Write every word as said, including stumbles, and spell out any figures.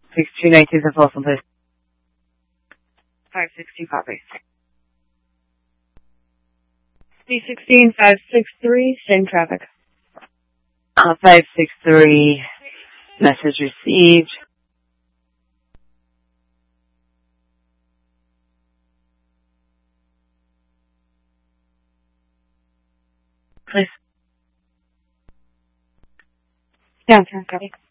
six two nine two, Folsom, please. five six two, copy. B sixteen, five six three, same traffic. Uh, five six three, message received. Please. Downtown, copy.